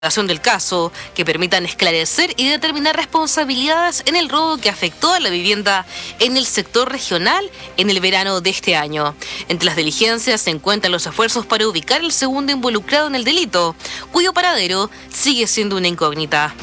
Del caso, que permitan esclarecer y determinar responsabilidades en el robo que afectó a la vivienda en el sector regional en el verano de este año. Entre las diligencias se encuentran los esfuerzos para ubicar al segundo involucrado en el delito, cuyo paradero sigue siendo una incógnita.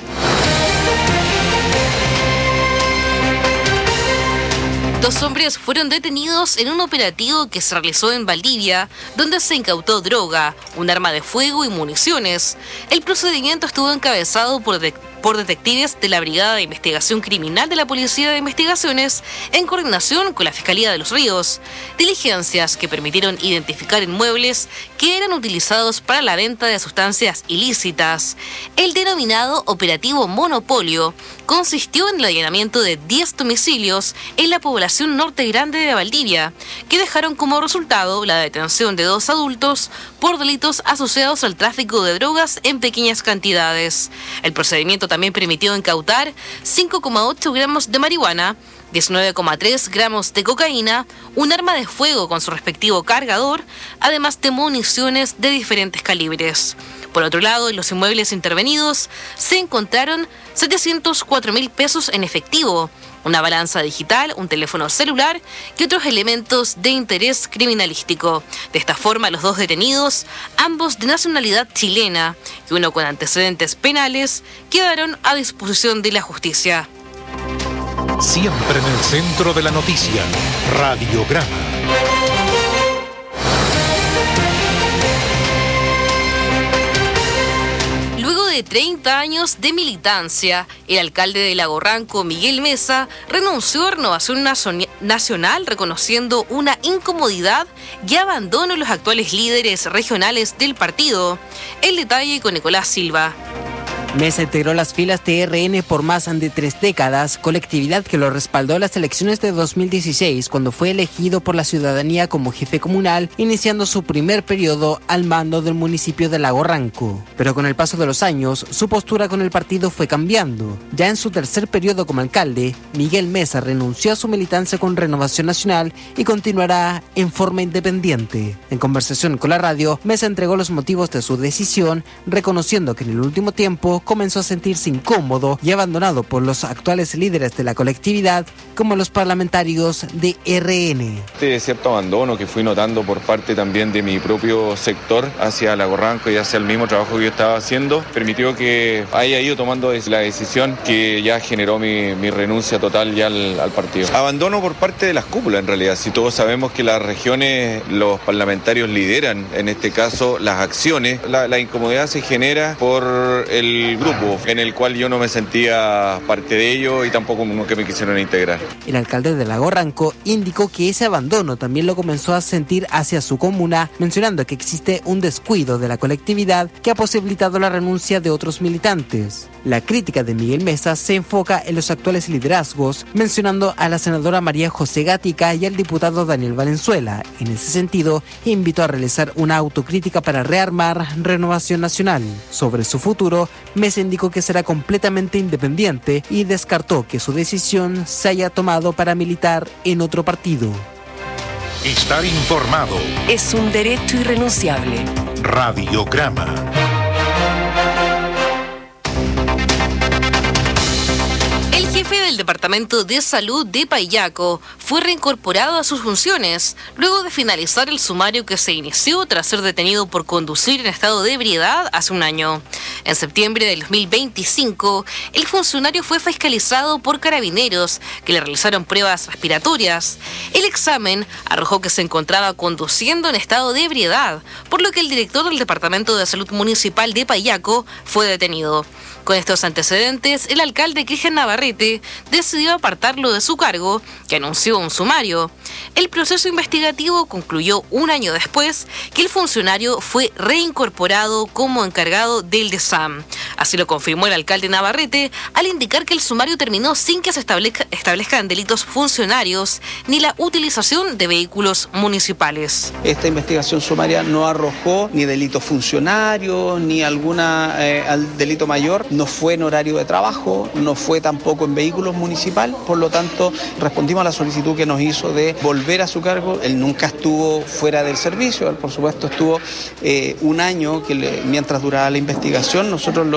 Dos hombres fueron detenidos en un operativo que se realizó en Valdivia, donde se incautó droga, un arma de fuego y municiones. El procedimiento estuvo encabezado por detectives de la Brigada de Investigación Criminal de la Policía de Investigaciones en coordinación con la Fiscalía de los Ríos. Diligencias que permitieron identificar inmuebles que eran utilizados para la venta de sustancias ilícitas. El denominado Operativo Monopolio consistió en el allanamiento de 10 domicilios en la población norte grande de Valdivia, que dejaron como resultado la detención de 2 adultos por delitos asociados al tráfico de drogas en pequeñas cantidades. El procedimiento también permitió incautar 5,8 gramos de marihuana, 19,3 gramos de cocaína, un arma de fuego con su respectivo cargador, además de municiones de diferentes calibres. Por otro lado, en los inmuebles intervenidos se encontraron 704.000 pesos en efectivo, una balanza digital, un teléfono celular y otros elementos de interés criminalístico. De esta forma, los 2 detenidos, ambos de nacionalidad chilena y uno con antecedentes penales, quedaron a disposición de la justicia. Siempre en el centro de la noticia, Radiograma. De 30 años de militancia, el alcalde de Lago Ranco, Miguel Mesa, renunció a Renovación Nacional reconociendo una incomodidad y abandono de los actuales líderes regionales del partido. El detalle con Nicolás Silva. Mesa integró las filas de RN por más de 3 décadas, colectividad que lo respaldó en las elecciones de 2016 cuando fue elegido por la ciudadanía como jefe comunal, iniciando su primer periodo al mando del municipio de Lago Ranco. Pero con el paso de los años, su postura con el partido fue cambiando. Ya en su tercer periodo como alcalde, Miguel Mesa renunció a su militancia con Renovación Nacional y continuará en forma independiente. En conversación con la radio, Mesa entregó los motivos de su decisión, reconociendo que en el último tiempo comenzó a sentirse incómodo y abandonado por los actuales líderes de la colectividad, como los parlamentarios de RN. Este cierto abandono que fui notando por parte también de mi propio sector hacia Lago Ranco y hacia el mismo trabajo que yo estaba haciendo, permitió que haya ido tomando la decisión que ya generó mi renuncia total ya al partido. Abandono por parte de las cúpulas en realidad. Si todos sabemos que las regiones, los parlamentarios lideran en este caso las acciones, la incomodidad se genera por el grupo en el cual yo no me sentía parte de ello y tampoco que me quisieron integrar. El alcalde de Lago Ranco indicó que ese abandono también lo comenzó a sentir hacia su comuna, mencionando que existe un descuido de la colectividad que ha posibilitado la renuncia de otros militantes. La crítica de Miguel Mesa se enfoca en los actuales liderazgos, mencionando a la senadora María José Gatica y al diputado Daniel Valenzuela. En ese sentido, invitó a realizar una autocrítica para rearmar Renovación Nacional. Sobre su futuro, Mesa indicó que será completamente independiente y descartó que su decisión se haya tomado para militar en otro partido. Estar informado es un derecho irrenunciable. Radiograma. El jefe del Departamento de Salud de Payaco fue reincorporado a sus funciones luego de finalizar el sumario que se inició tras ser detenido por conducir en estado de ebriedad hace un año. En septiembre del 2025, el funcionario fue fiscalizado por carabineros que le realizaron pruebas respiratorias. El examen arrojó que se encontraba conduciendo en estado de ebriedad, por lo que el director del Departamento de Salud Municipal de Payaco fue detenido. Con estos antecedentes, el alcalde Cristian Navarrete decidió apartarlo de su cargo, que anunció un sumario. El proceso investigativo concluyó un año después que el funcionario fue reincorporado como encargado del DESAM. Así lo confirmó el alcalde Navarrete al indicar que el sumario terminó sin que se establezcan delitos funcionarios ni la utilización de vehículos municipales. Esta investigación sumaria no arrojó ni delito funcionario ni alguna delito mayor, no fue en horario de trabajo, no fue tampoco en vehículos municipales, por lo tanto respondimos a la solicitud que nos hizo de volver a su cargo. Él nunca estuvo fuera del servicio, él por supuesto estuvo un año mientras duraba la investigación. Nosotros